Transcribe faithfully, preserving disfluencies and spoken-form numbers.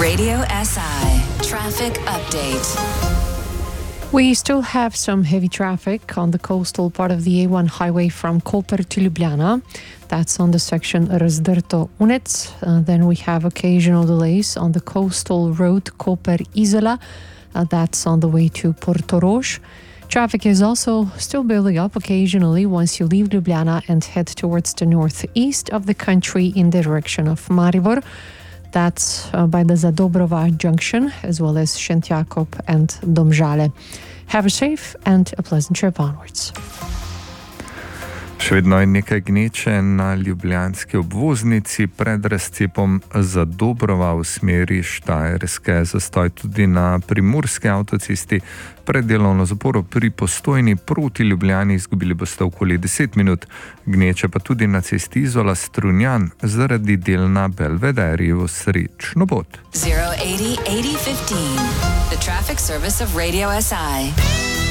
Radio S I traffic update. We still have some heavy traffic on the coastal part of the A one highway from Koper to Ljubljana. That's on the section Razdrto-Unec. Uh, then we have occasional delays on the coastal road Koper-Izola. Uh, that's on the way to Portorož. Traffic is also still building up occasionally once you leave Ljubljana and head towards the northeast of the country in the direction of Maribor. That's uh, by the Zadobrova junction, as well as Šentjakov and Domžale. Have a safe and a pleasant trip onwards. Še vedno je nekaj gneče na ljubljanski obvoznici pred razcepom Zadobrova v smeri Štajerske. Zastoj tudi na primorski avtocesti pred delovno zaporo pri Postojni proti Ljubljani. Izgubili boste okoli deset minut. Gneče pa tudi na cesti Izola-Strunjan zaradi del na Belvederju. Srečno pot. zero eighty eighty fifteen. The traffic service of Radio S I.